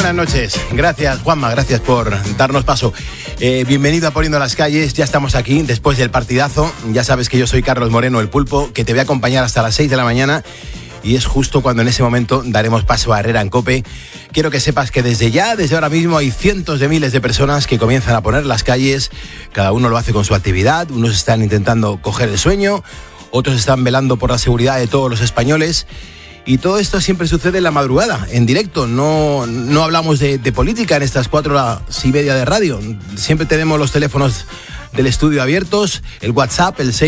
buenas noches. Gracias, Juanma, gracias por darnos paso. Bienvenido a Poniendo las Calles, ya estamos aquí después del partidazo. Ya sabes que yo soy Carlos Moreno, el Pulpo, que te voy a acompañar hasta las 6 de la mañana. Y es justo cuando en ese momento daremos paso a Herrera en COPE. Quiero que sepas que desde ahora mismo hay cientos de miles de personas que comienzan a poner las calles. Cada uno lo hace con su actividad. Unos están intentando coger el sueñño, otros están velando por la seguridad de todos los españoles. Y todo esto siempre sucede en la madrugada, en directo. No hablamos de política en estas 4 horas y media de radio. Siempre tenemos los teléfonos del estudio abiertos, el WhatsApp, el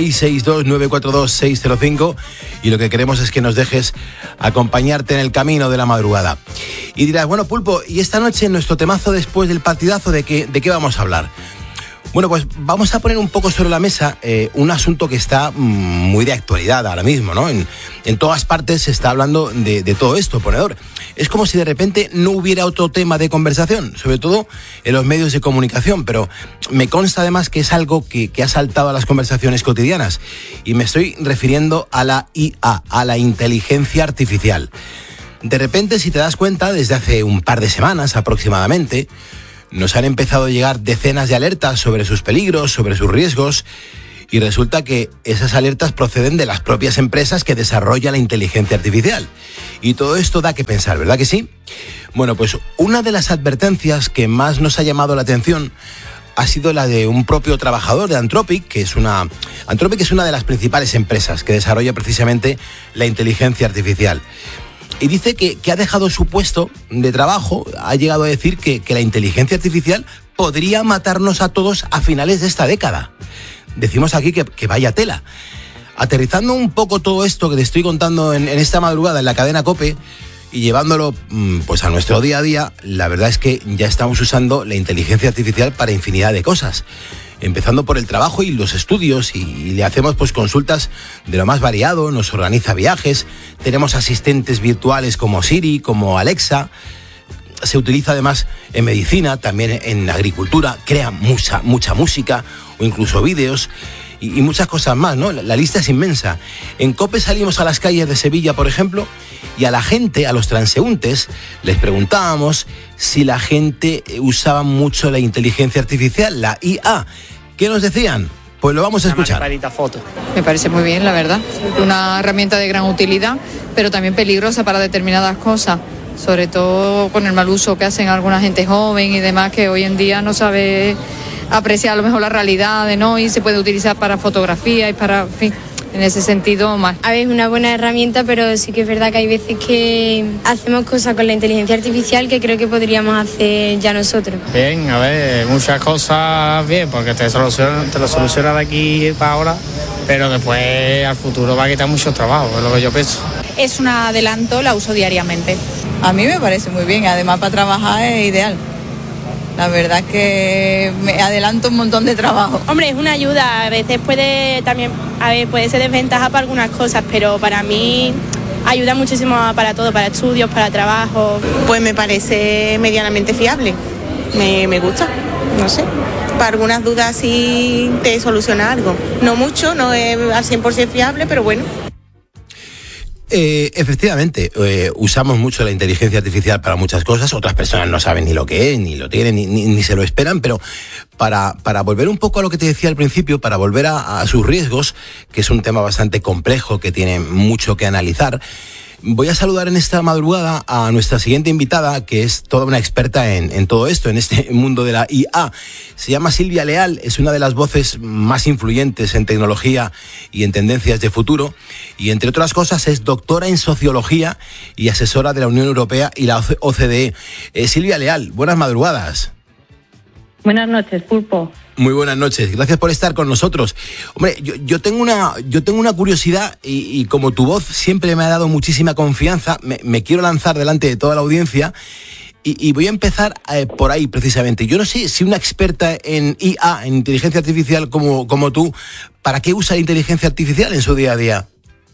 662-942-605, y lo que queremos es que nos dejes acompañarte en el camino de la madrugada. Y dirás, bueno, Pulpo, ¿y esta noche en nuestro temazo después del partidazo de qué vamos a hablar? Bueno, pues vamos a poner un poco sobre la mesa un asunto que está muy de actualidad ahora mismo, ¿no? En todas partes se está hablando de todo esto, ponedor. Es como si de repente no hubiera otro tema de conversación, sobre todo en los medios de comunicación, pero me consta además que es algo que ha saltado a las conversaciones cotidianas. Y me estoy refiriendo a la IA, a la inteligencia artificial. De repente, si te das cuenta, desde hace un par de semanas aproximadamente, nos han empezado a llegar decenas de alertas sobre sus peligros, sobre sus riesgos, y resulta que esas alertas proceden de las propias empresas que desarrollan la inteligencia artificial. Y todo esto da que pensar, ¿verdad que sí? Bueno, pues una de las advertencias que más nos ha llamado la atención ha sido la de un propio trabajador de Anthropic, que es una de las principales empresas que desarrolla precisamente la inteligencia artificial. Y dice que ha dejado su puesto de trabajo, ha llegado a decir que la inteligencia artificial podría matarnos a todos a finales de esta década. Decimos aquí que vaya tela. Aterrizando un poco todo esto que te estoy contando en esta madrugada en la cadena COPE y llevándolo pues a nuestro día a día, la verdad es que ya estamos usando la inteligencia artificial para infinidad de cosas. Empezando por el trabajo y los estudios, y le hacemos pues consultas de lo más variado, nos organiza viajes, tenemos asistentes virtuales como Siri, como Alexa, se utiliza además en medicina, también en agricultura, crea mucha música o incluso vídeos y muchas cosas más, ¿no? La lista es inmensa. En COPE salimos a las calles de Sevilla, por ejemplo, y a la gente, a los transeúntes, les preguntábamos si la gente usaba mucho la inteligencia artificial, la IA. ¿Qué nos decían? Pues lo vamos a escuchar. Me parece muy bien, la verdad. Una herramienta de gran utilidad, pero también peligrosa para determinadas cosas, sobre todo con el mal uso que hacen alguna gente joven y demás, que hoy en día no sabe apreciar a lo mejor la realidad, ¿no? Y se puede utilizar para fotografía y para, en fin, en ese sentido más. A ver, es una buena herramienta, pero sí que es verdad que hay veces que hacemos cosas con la inteligencia artificial que creo que podríamos hacer ya nosotros. Bien, a ver, muchas cosas bien, porque te lo soluciona de aquí para ahora, pero después al futuro va a quitar mucho trabajo, es lo que yo pienso. Es un adelanto, la uso diariamente. A mí me parece muy bien, además para trabajar es ideal. La verdad es que me adelanto un montón de trabajo. Hombre, es una ayuda, a veces puede ser desventaja para algunas cosas, pero para mí ayuda muchísimo para todo, para estudios, para trabajo. Pues me parece medianamente fiable, me gusta, no sé. Para algunas dudas sí te soluciona algo. No mucho, no es al 100% fiable, pero bueno. Efectivamente, usamos mucho la inteligencia artificial para muchas cosas. Otras personas no saben ni lo que es, ni lo tienen, ni se lo esperan, pero para volver un poco a lo que te decía al principio, para volver a sus riesgos, que es un tema bastante complejo, que tiene mucho que analizar, voy a saludar en esta madrugada a nuestra siguiente invitada, que es toda una experta en todo esto, en este mundo de la IA. Se llama Silvia Leal, es una de las voces más influyentes en tecnología y en tendencias de futuro, y entre otras cosas es doctora en sociología y asesora de la Unión Europea y la OCDE. Silvia Leal, buenas madrugadas. Buenas noches, Pulpo. Muy buenas noches, gracias por estar con nosotros. Hombre, yo tengo una curiosidad y como tu voz siempre me ha dado muchísima confianza, me quiero lanzar delante de toda la audiencia y voy a empezar por ahí precisamente. Yo no sé si una experta en IA, en inteligencia artificial como tú, ¿para qué usa la inteligencia artificial en su día a día?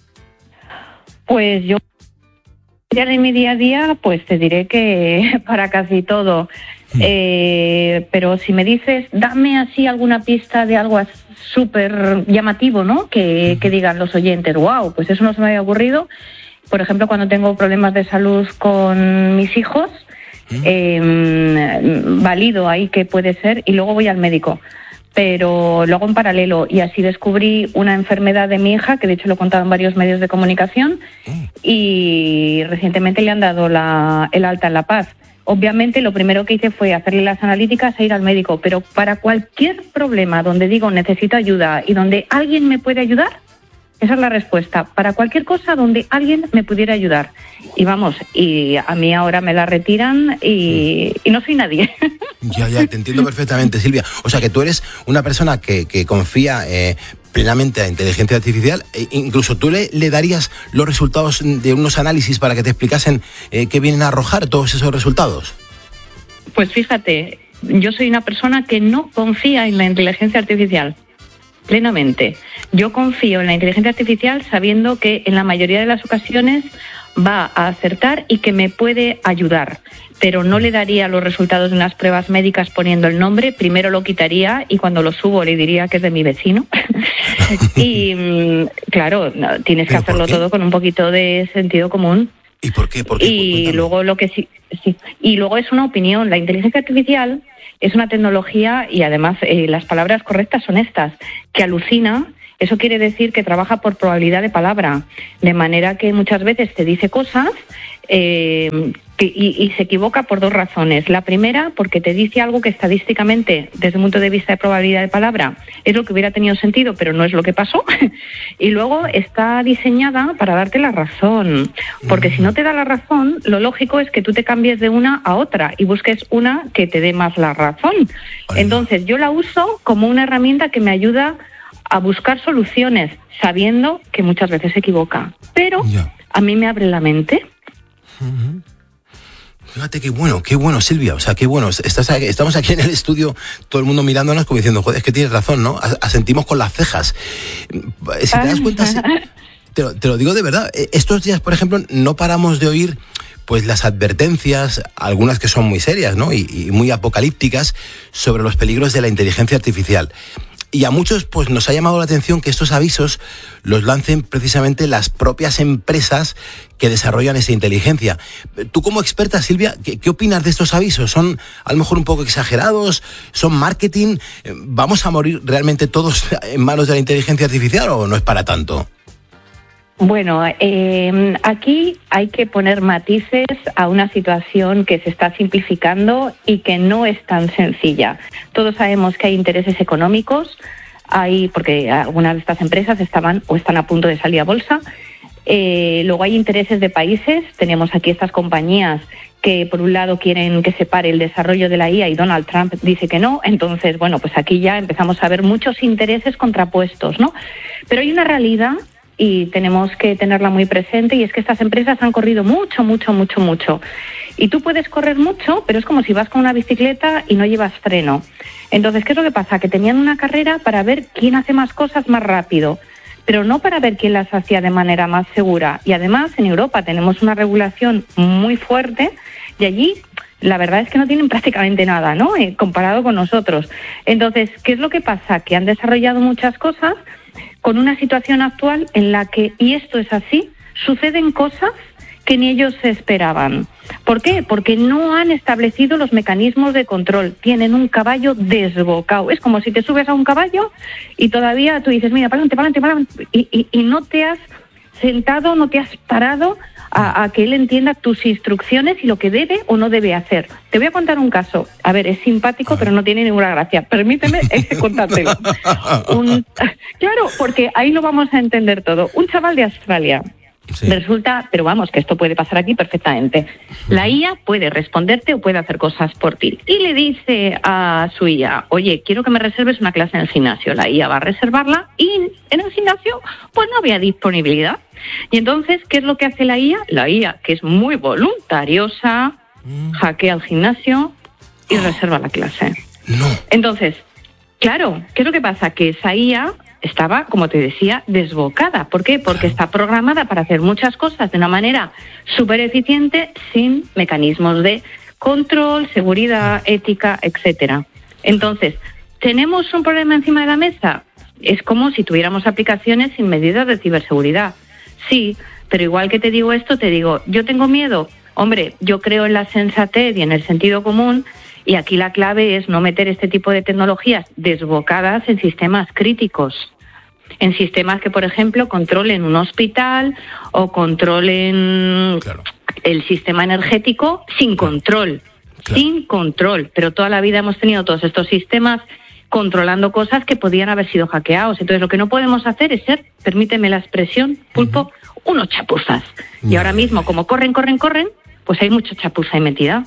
Pues yo en mi día a día pues te diré que para casi todo. Pero si me dices, dame así alguna pista de algo súper llamativo, ¿no? Que digan los oyentes, wow, pues eso no se me había ocurrido. Por ejemplo, cuando tengo problemas de salud con mis hijos, valido ahí que puede ser y luego voy al médico. Pero lo hago en paralelo y así descubrí una enfermedad de mi hija, que de hecho lo he contado en varios medios de comunicación, y recientemente le han dado el alta en La Paz. Obviamente lo primero que hice fue hacerle las analíticas e ir al médico, pero para cualquier problema donde digo necesito ayuda y donde alguien me puede ayudar, esa es la respuesta. Para cualquier cosa donde alguien me pudiera ayudar. Y vamos, y a mí ahora me la retiran y no soy nadie. Ya, te entiendo perfectamente, Silvia. O sea, que tú eres una persona que confía plenamente a la inteligencia artificial. Incluso tú le darías los resultados de unos análisis para que te explicasen qué vienen a arrojar todos esos resultados. Pues fíjate, yo soy una persona que no confía en la inteligencia artificial. Plenamente. Yo confío en la inteligencia artificial sabiendo que en la mayoría de las ocasiones va a acertar y que me puede ayudar, pero no le daría los resultados de unas pruebas médicas poniendo el nombre. Primero lo quitaría y cuando lo subo le diría que es de mi vecino. Y claro, tienes que hacerlo todo con un poquito de sentido común. ¿Y por qué? Y luego lo que sí. Y luego es una opinión. La inteligencia artificial es una tecnología y además las palabras correctas son estas, que alucina. Eso quiere decir que trabaja por probabilidad de palabra, de manera que muchas veces te dice cosas y se equivoca por dos razones. La primera, porque te dice algo que estadísticamente, desde un punto de vista de probabilidad de palabra, es lo que hubiera tenido sentido, pero no es lo que pasó. Y luego está diseñada para darte la razón, porque si no te da la razón, lo lógico es que tú te cambies de una a otra y busques una que te dé más la razón. Entonces yo la uso como una herramienta que me ayuda a buscar soluciones, sabiendo que muchas veces se equivoca. Pero a mí me abre la mente. Fíjate qué bueno, Silvia. O sea, qué bueno. Estamos aquí en el estudio, todo el mundo mirándonos como diciendo, joder, es que tienes razón, ¿no? Asentimos con las cejas. Si te das cuenta, te lo digo de verdad, estos días, por ejemplo, no paramos de oír pues las advertencias, algunas que son muy serias, ¿no? Y muy apocalípticas, sobre los peligros de la inteligencia artificial. Y a muchos pues nos ha llamado la atención que estos avisos los lancen precisamente las propias empresas que desarrollan esa inteligencia. Tú como experta, Silvia, ¿qué opinas de estos avisos? ¿Son a lo mejor un poco exagerados? ¿Son marketing? ¿Vamos a morir realmente todos en manos de la inteligencia artificial o no es para tanto? Bueno, aquí hay que poner matices a una situación que se está simplificando y que no es tan sencilla. Todos sabemos que hay intereses económicos, porque algunas de estas empresas estaban o están a punto de salir a bolsa. Luego hay intereses de países. Tenemos aquí estas compañías que por un lado quieren que se pare el desarrollo de la IA y Donald Trump dice que no. Entonces, bueno, pues aquí ya empezamos a ver muchos intereses contrapuestos, ¿no? Pero hay una realidad y tenemos que tenerla muy presente, y es que estas empresas han corrido mucho. Y tú puedes correr mucho, pero es como si vas con una bicicleta y no llevas freno. Entonces, ¿qué es lo que pasa? Que tenían una carrera para ver quién hace más cosas más rápido, pero no para ver quién las hacía de manera más segura. Y además, en Europa tenemos una regulación muy fuerte y allí la verdad es que no tienen prácticamente nada, ¿no? Comparado con nosotros. Entonces, ¿qué es lo que pasa? Que han desarrollado muchas cosas con una situación actual en la que, y esto es así, suceden cosas que ni ellos se esperaban. ¿Por qué? Porque no han establecido los mecanismos de control. Tienen un caballo desbocado. Es como si te subes a un caballo y todavía tú dices, mira, para adelante, y no te has sentado, no te has parado a que él entienda tus instrucciones y lo que debe o no debe hacer. Te voy a contar un caso. A ver, es simpático, pero no tiene ninguna gracia. Permíteme contártelo. Claro, porque ahí lo vamos a entender todo. Un chaval de Australia. Sí. Resulta, pero vamos, que esto puede pasar aquí perfectamente. La IA puede responderte o puede hacer cosas por ti. Y le dice a su IA, oye, quiero que me reserves una clase en el gimnasio. La IA va a reservarla y en el gimnasio pues no había disponibilidad. Y entonces, ¿qué es lo que hace la IA? La IA, que es muy voluntariosa, hackea el gimnasio y reserva la clase. No. Entonces, claro, ¿qué es lo que pasa? Que esa IA estaba, como te decía, desbocada. ¿Por qué? Porque está programada para hacer muchas cosas de una manera súper eficiente, sin mecanismos de control, seguridad, ética, etcétera. Entonces, ¿tenemos un problema encima de la mesa? Es como si tuviéramos aplicaciones sin medidas de ciberseguridad. Sí, pero igual que te digo esto, te digo, ¿yo tengo miedo? Hombre, yo creo en la sensatez y en el sentido común, y aquí la clave es no meter este tipo de tecnologías desbocadas en sistemas críticos, en sistemas que, por ejemplo, controlen un hospital o controlen el sistema energético sin control, sin control. Pero toda la vida hemos tenido todos estos sistemas controlando cosas que podían haber sido hackeados. Entonces, lo que no podemos hacer es ser, permíteme la expresión, Pulpo, unos chapuzas. Y ahora mismo, como corren, pues hay mucha chapuza ahí metida.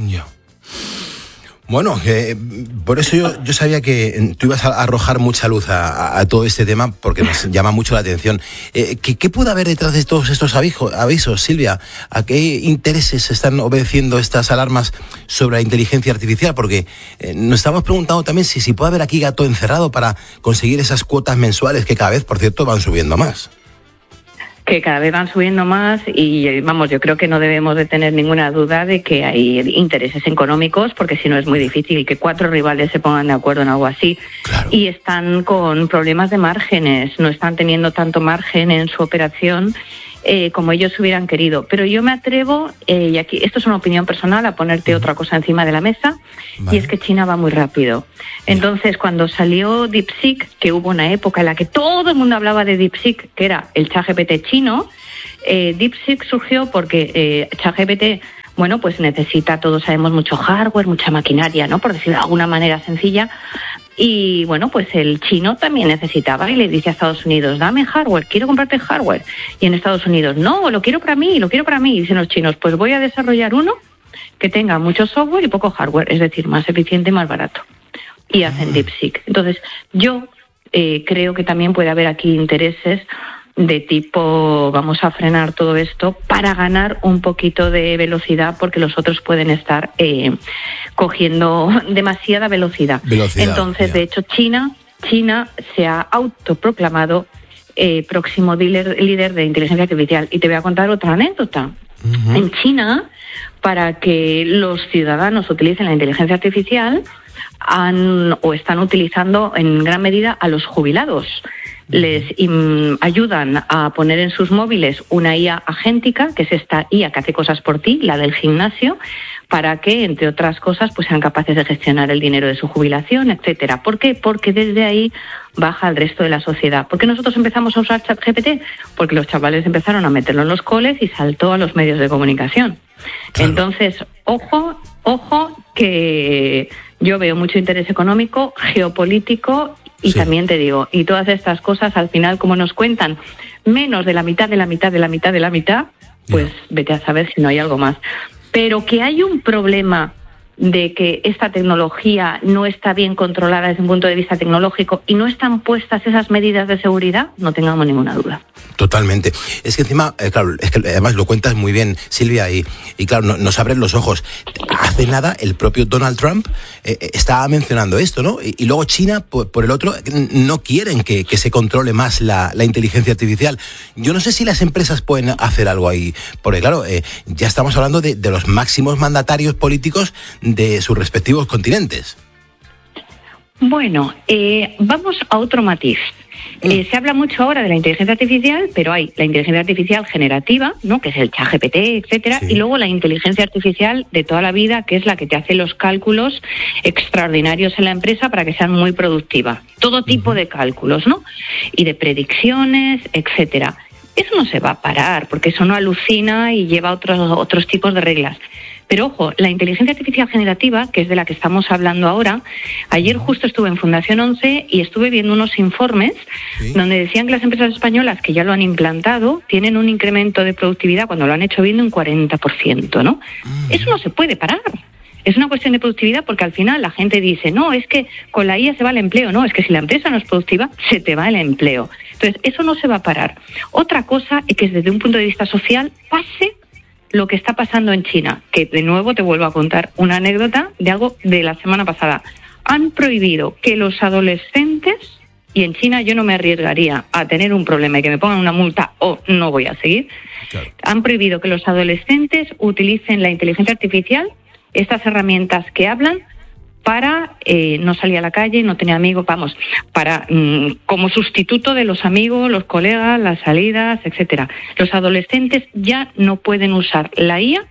Bueno, por eso yo sabía que tú ibas a arrojar mucha luz a todo este tema, porque nos llama mucho la atención. ¿Qué puede haber detrás de todos estos avisos, Silvia? ¿A qué intereses están obedeciendo estas alarmas sobre la inteligencia artificial? Porque nos estamos preguntando también si puede haber aquí gato encerrado para conseguir esas cuotas mensuales que cada vez, por cierto, van subiendo más. Que cada vez van subiendo más y, vamos, yo creo que no debemos de tener ninguna duda de que hay intereses económicos, porque si no es muy difícil que 4 rivales se pongan de acuerdo en algo así. Claro. Y están con problemas de márgenes, no están teniendo tanto margen en su operación como ellos hubieran querido. Pero yo me atrevo, y aquí esto es una opinión personal, a ponerte otra cosa encima de la mesa, y es que China va muy rápido. Entonces, cuando salió DeepSeek, que hubo una época en la que todo el mundo hablaba de DeepSeek, que era el ChatGPT chino, DeepSeek surgió porque ChatGPT, bueno, pues necesita, todos sabemos, mucho hardware, mucha maquinaria, ¿no? Por decirlo de alguna manera sencilla. Y bueno, pues el chino también necesitaba y le dice a Estados Unidos, dame hardware, quiero comprarte hardware. Y en Estados Unidos, no, lo quiero para mí. Y dicen los chinos, pues voy a desarrollar uno que tenga mucho software y poco hardware, es decir, más eficiente y más barato. Y hacen DeepSeek. Entonces, yo creo que también puede haber aquí intereses de tipo, vamos a frenar todo esto para ganar un poquito de velocidad, porque los otros pueden estar cogiendo demasiada velocidad. Entonces, de hecho, China se ha autoproclamado próximo líder de inteligencia artificial. Y te voy a contar otra anécdota. En China, para que los ciudadanos utilicen la inteligencia artificial, están utilizando en gran medida a los jubilados. Les ayudan a poner en sus móviles una IA agéntica, que es esta IA que hace cosas por ti, la del gimnasio, para que, entre otras cosas, pues sean capaces de gestionar el dinero de su jubilación, etcétera. ¿Por qué? Porque desde ahí baja el resto de la sociedad. ¿Por qué nosotros empezamos a usar ChatGPT? Porque los chavales empezaron a meterlo en los coles y saltó a los medios de comunicación. Claro. Entonces, ojo, que yo veo mucho interés económico, geopolítico. Y también te digo, y todas estas cosas al final, como nos cuentan, menos de la mitad, pues vete a saber si no hay algo más. Pero que hay un problema de que esta tecnología no está bien controlada desde un punto de vista tecnológico y no están puestas esas medidas de seguridad, no tengamos ninguna duda. Totalmente. Es que encima, claro, es que además lo cuentas muy bien, Silvia, y claro, nos abren los ojos. Hace nada el propio Donald Trump estaba mencionando esto, ¿no? Y luego China, por el otro, no quieren que se controle más la inteligencia artificial. Yo no sé si las empresas pueden hacer algo ahí, porque claro, ya estamos hablando de los máximos mandatarios políticos de sus respectivos continentes. Bueno, vamos a otro matiz. Se habla mucho ahora de la inteligencia artificial, pero hay la inteligencia artificial generativa, ¿no?, que es el ChatGPT, etcétera, y luego la inteligencia artificial de toda la vida, que es la que te hace los cálculos extraordinarios en la empresa para que sean muy productivas. Todo tipo de cálculos, ¿no? Y de predicciones, etcétera. Eso no se va a parar, porque eso no alucina y lleva otros tipos de reglas. Pero ojo, la inteligencia artificial generativa, que es de la que estamos hablando ahora, ayer justo estuve en Fundación 11 y estuve viendo unos informes donde decían que las empresas españolas que ya lo han implantado tienen un incremento de productividad cuando lo han hecho bien de un 40%, ¿no? Eso no se puede parar. Es una cuestión de productividad, porque al final la gente dice, no, es que con la IA se va el empleo. No, es que si la empresa no es productiva, se te va el empleo. Entonces, eso no se va a parar. Otra cosa es que desde un punto de vista social pase lo que está pasando en China, que de nuevo te vuelvo a contar una anécdota de algo de la semana pasada. Han prohibido que los adolescentes, y en China yo no me arriesgaría a tener un problema y que me pongan una multa o no voy a seguir, han prohibido que los adolescentes utilicen la inteligencia artificial, estas herramientas que hablan, para no salir a la calle, no tener amigos, para como sustituto de los amigos, los colegas, las salidas, etcétera. Los adolescentes ya no pueden usar la IA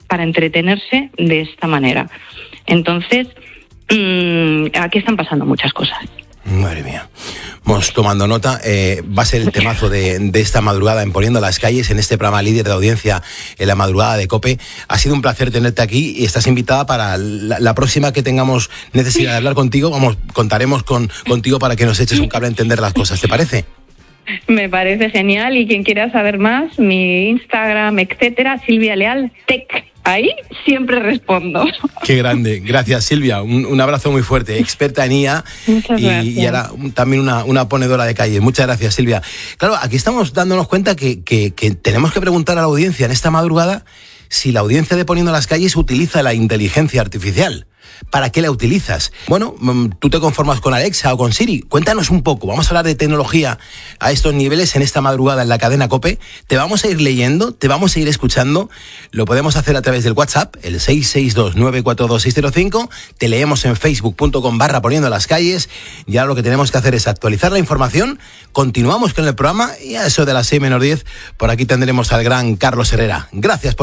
para entretenerse de esta manera. Entonces, aquí están pasando muchas cosas. Madre mía. Vamos tomando nota. Va a ser el temazo de esta madrugada en Poniendo las Calles, en este programa líder de audiencia en la madrugada de COPE. Ha sido un placer tenerte aquí y estás invitada para la próxima que tengamos necesidad de hablar contigo. Contaremos contigo para que nos eches un cable a entender las cosas. ¿Te parece? Me parece genial, y quien quiera saber más, mi Instagram, etcétera, Silvia Leal Tech. Ahí siempre respondo. Qué grande. Gracias, Silvia. Un abrazo muy fuerte. Experta en IA y ahora también una ponedora de calle. Muchas gracias, Silvia. Claro, aquí estamos dándonos cuenta que tenemos que preguntar a la audiencia en esta madrugada si la audiencia de Poniendo las Calles utiliza la inteligencia artificial. ¿Para qué la utilizas? Bueno, tú te conformas con Alexa o con Siri. Cuéntanos un poco. Vamos a hablar de tecnología a estos niveles en esta madrugada en la cadena COPE. Te vamos a ir leyendo, te vamos a ir escuchando. Lo podemos hacer a través del WhatsApp, el 662-942-605. Te leemos en facebook.com/Poniendo las Calles. Y ahora lo que tenemos que hacer es actualizar la información. Continuamos con el programa y a eso de las 6:10 por aquí tendremos al gran Carlos Herrera. Gracias por